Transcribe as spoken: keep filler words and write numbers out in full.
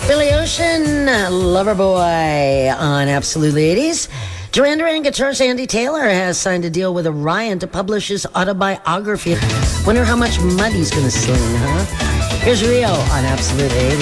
Billy Ocean, Loverboy on Absolutely eighties. Duran Duran guitarist Andy Taylor has signed a deal with Orion to publish his autobiography. Wonder how much mud he's going to sling, huh? Here's Rio on Absolutely eighties.